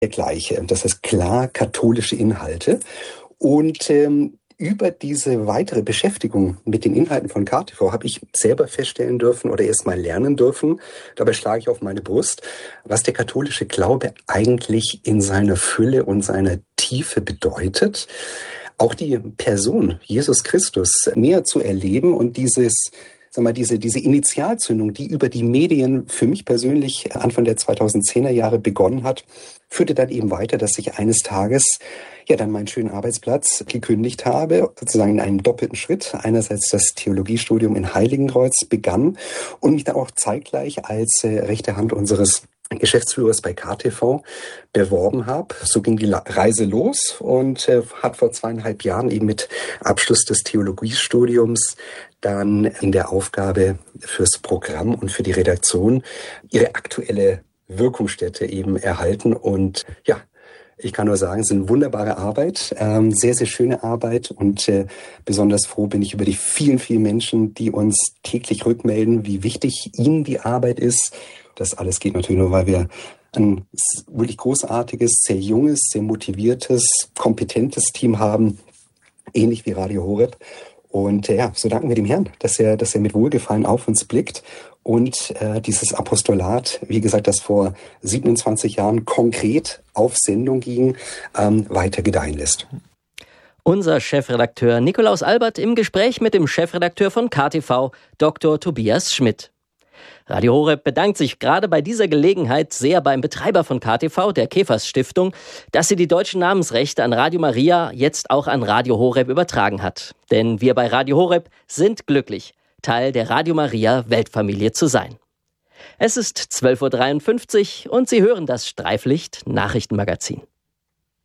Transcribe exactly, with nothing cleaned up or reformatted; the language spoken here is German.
der gleiche. Das heißt klar katholische Inhalte. Und ähm, über diese weitere Beschäftigung mit den Inhalten von K T V habe ich selber feststellen dürfen oder erst mal lernen dürfen, dabei schlage ich auf meine Brust, was der katholische Glaube eigentlich in seiner Fülle und seiner Tiefe bedeutet. Auch die Person Jesus Christus näher zu erleben und dieses Sag mal, diese, diese Initialzündung, die über die Medien für mich persönlich Anfang der zweitausendzehner Jahre begonnen hat, führte dann eben weiter, dass ich eines Tages ja dann meinen schönen Arbeitsplatz gekündigt habe, sozusagen in einem doppelten Schritt. Einerseits das Theologiestudium in Heiligenkreuz begann und mich dann auch zeitgleich als äh, rechte Hand unseres Geschäftsführers bei K T V beworben habe. So ging die Reise los und äh, hat vor zweieinhalb Jahren eben mit Abschluss des Theologiestudiums dann in der Aufgabe fürs Programm und für die Redaktion ihre aktuelle Wirkungsstätte eben erhalten. Und ja, ich kann nur sagen, es ist eine wunderbare Arbeit, ähm, sehr, sehr schöne Arbeit und äh, besonders froh bin ich über die vielen, vielen Menschen, die uns täglich rückmelden, wie wichtig ihnen die Arbeit ist. Das alles geht natürlich nur, weil wir ein wirklich großartiges, sehr junges, sehr motiviertes, kompetentes Team haben, ähnlich wie Radio Horeb. Und äh, ja, so danken wir dem Herrn, dass er, dass er mit Wohlgefallen auf uns blickt und äh, dieses Apostolat, wie gesagt, das vor siebenundzwanzig Jahren konkret auf Sendung ging, ähm, weiter gedeihen lässt. Unser Chefredakteur Nikolaus Albert im Gespräch mit dem Chefredakteur von K T V, Doktor Tobias Schmidt. Radio Horeb bedankt sich gerade bei dieser Gelegenheit sehr beim Betreiber von K T V, der Kephas Stiftung, dass sie die deutschen Namensrechte an Radio Maria jetzt auch an Radio Horeb übertragen hat. Denn wir bei Radio Horeb sind glücklich, Teil der Radio Maria Weltfamilie zu sein. Es ist zwölf Uhr dreiundfünfzig und Sie hören das Streiflicht Nachrichtenmagazin.